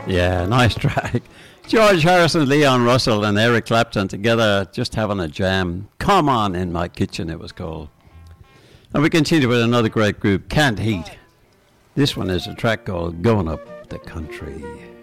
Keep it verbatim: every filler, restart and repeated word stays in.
Yeah, nice track. George Harrison, Leon Russell, and Eric Clapton together, just having a jam. Come On in My Kitchen, it was called. And we continue with another great group, Canned Heat. This one is a track called Going Up the Country.